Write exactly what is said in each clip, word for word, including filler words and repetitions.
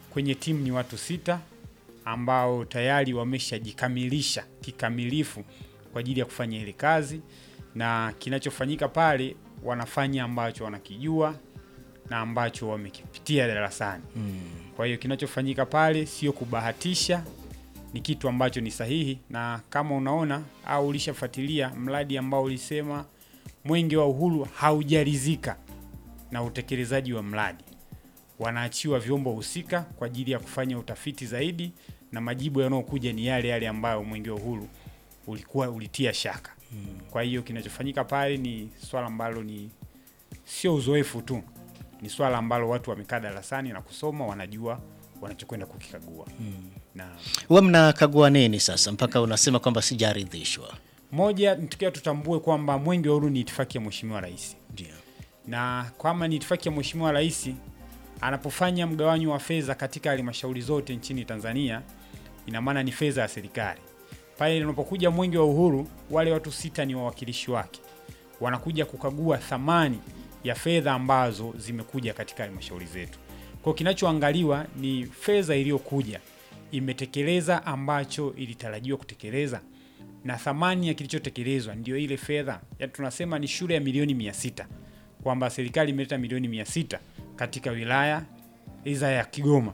kwenye timu ni watu sita ambao tayari wameshajikamilisha kikamilifu kwa ajili ya kufanya ile kazi, na kinachofanyika pale wanafanya ambacho wanakijua na ambacho wamekipitia darasani. Mm. Kwa hiyo kinachofanyika pale sio kubahatisha, ni kitu ambacho ni sahihi. Na kama unaona au ulishafuatilia mradi ambao ulisema Mwenge wa Uhuru haujalizika na utekelezaji wa mradi, wanaachiwa vyombo husika kwa ajili ya kufanya utafiti zaidi, na majibu yanayokuja ni yale yale ambayo Mwenge wa Uhuru ulikuwa ulitia shaka. Hmm. Kwa hiyo kinachofanyika pale ni swala ambalo ni sio uzoefu tu, ni swala ambalo watu wamekaa darasani na kusoma, wanajua wanachokwenda kukikagua. Hmm. Na wewe mnakagua nini sasa mpaka unasema kwamba sijaridhishwa? Moja, tukiwa tutambue kwamba Mwenge wa Uhuru ni itifaki ya Mheshimiwa Rais. Ndio. Na kama ni itifaki ya Mheshimiwa Rais, anapofanya mgawanyo wa fedha katika halmashauri zote nchini Tanzania, ina maana ni fedha ya serikali. Pale unapokuja Mwenge wa Uhuru, wale watu sita ni wawakilishi wake, wanakuja kukagua thamani ya fedha ambazo zimekuja katika halmashauri zetu. Kwa kinachoangaliwa ni fedha iliyokuja imetekeleza ambacho ilitarajiwa kutekeleza, na thamani ya kilichotekelezwa ndio ile fedha. Ya tunasema ni shule ya milioni mia sita, kwamba serikali imeleta milioni mia sita katika wilaya hiza ya Kigoma.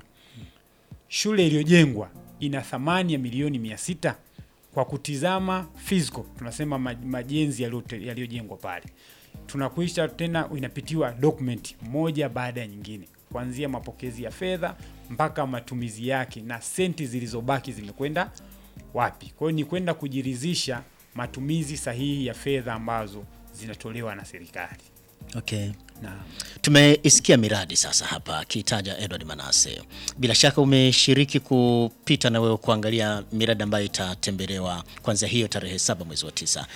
Shule iliyojengwa ina thamani ya milioni mia sita kwa kutizama physical, tunasema majenzi yaliyojengwa pale. Tunakuisha tena inapitiwa document moja baada ya nyingine, kuanzia mapokezi ya fedha mpaka matumizi yake na senti zilizobaki zimekwenda wapi. Kwa hiyo ni kwenda kujiridhisha matumizi sahihi ya fedha ambazo zinatolewa na serikali. Okay. Na tumeisikia miradi sasa hapa akitaja Edward Manase. Bila shaka umeshiriki kupita na wewe kuangalia miradi ambayo itatembelewa kuanzia hiyo tarehe saba mwezi wa tisa.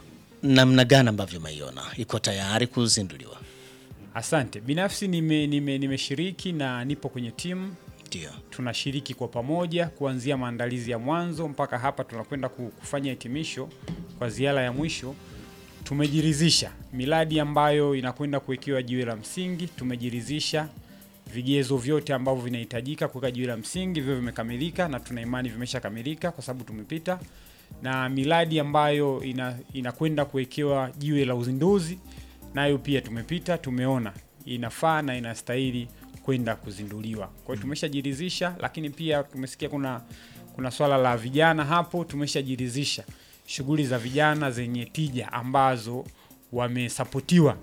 Namna gani ambavyo umeiona iko tayari kuzinduliwa? Asante. Binafsi nime nimeshiriki nime na nipo kwenye timu. Ndio. Tunashiriki kwa pamoja kuanzia maandalizi ya mwanzo mpaka hapa tunakwenda kufanya hitimisho kwa ziara ya mwisho. Tumejiridhisha miradi ambayo inakwenda kuwekewa jiwe la msingi, tumejiridhisha vigezo vyote ambavyo vinahitajika kuweka jiwe la msingi vivyo vimekamilika, na tuna imani vimeshakamilika kwa sababu tumepita. Na miradi ambayo ina, inakwenda kuwekewa jiwe la uzinduzi nayo pia tumepita, tumeona inafaa na inastahili kwenda kuzinduliwa. Kwa hiyo tumeshajiridhisha, lakini pia tumesikia kuna kuna swala la vijana hapo, tumeshajiridhisha shughuli za vijana zenye tija ambazo wamesapotiwa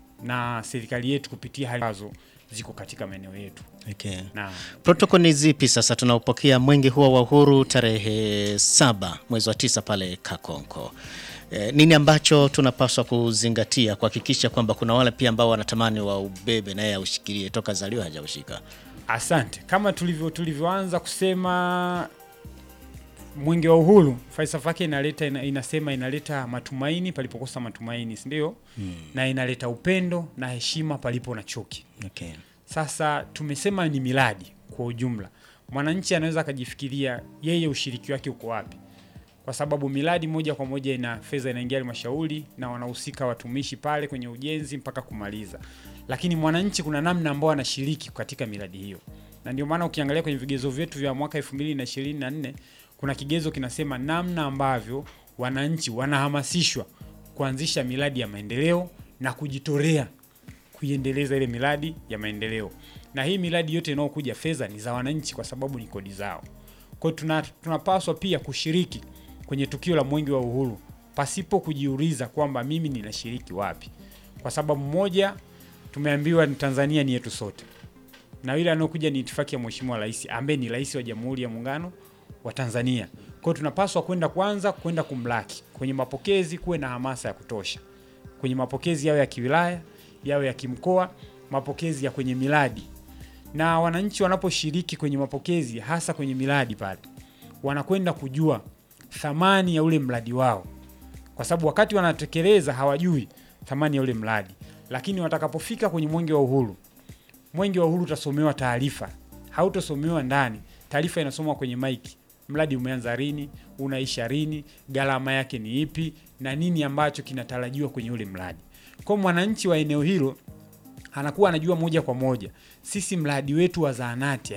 na serikali yetu kupitia hali ambazo ziko katika maeneo yetu. Okay. Na protocol ni zipi sasa tunaupokea Mwenge huo wa Uhuru tarehe saba mwezi wa tisa pale Kakonko? E, nini ambacho tunapaswa kuzingatia kuhakikisha kwamba kuna wale pia ambao wanatamani wa ubebe na yeye aushikilie toka zalio hajaushika? Asante. Kama tulivyo tulivyoanza kusema, Mwenge wa Uhuru falsafa yake inaleta ina, inasema inaleta matumaini palipokosa matumaini, si ndio? Hmm. Na inaleta upendo na heshima palipo na chuki. Okay. Sasa tumesema ni miradi kwa ujumla. Mwananchi anaweza kujifikiria yeye ushiriki wake uko wapi? Kwa sababu miradi moja kwa moja ina fedha inaingia halmashauri na wanahusika watumishi pale kwenye ujenzi mpaka kumaliza. Lakini mwananchi kuna namna ambao anashiriki katika miradi hiyo. Na ndio maana ukiangalia kwenye vigezo vyetu vya mwaka elfu mbili na ishirini na nne kuna kigezo kinasema namna ambavyo wananchi wanahamasishwa kuanzisha miradi ya maendeleo na kujitolea kuiendeleza ile miradi ya maendeleo. Na hii miradi yote inayokuja fedha ni za wananchi kwa sababu ni kodi zao. Kwa hiyo tunapaswa pia kushiriki kwenye tukio la Mwenge wa Uhuru pasipo kujiuliza kwamba mimi ninashiriki wapi. Kwa sababu moja, tumeambiwa ni Tanzania ni yetu sote. Na yule anayokuja ni itifaki ya Mheshimiwa Rais ambaye ni Rais wa Jamhuri ya Muungano wa Tanzania. Kwa hiyo tunapaswa kwenda kwanza kwenda kumlaki. Kwenye mapokezi kuwe na hamasa ya kutosha. Kwenye mapokezi yao ya kiwilaya, yao ya kimkoa, mapokezi ya kwenye miradi. Na wananchi wanaposhiriki kwenye mapokezi hasa kwenye miradi pale, wanakwenda kujua thamani ya ule mradi wao. Kwa sababu wakati wanatekeleza hawajui thamani ya ule mradi. Lakini watakapofika kwenye Mwenge wa Uhuru, Mwenge wa Uhuru utasomewa taarifa. Hautosomewa ndani. Taarifa inasomwa kwenye maiki. Mradi umeanza lini, unaisha lini, gharama yake ni ipi na nini ambacho kinatarajiwa kwenye ule mradi. Kwa mwananchi wa eneo hilo anakuwa anajua moja kwa moja sisi mradi wetu wa zahanati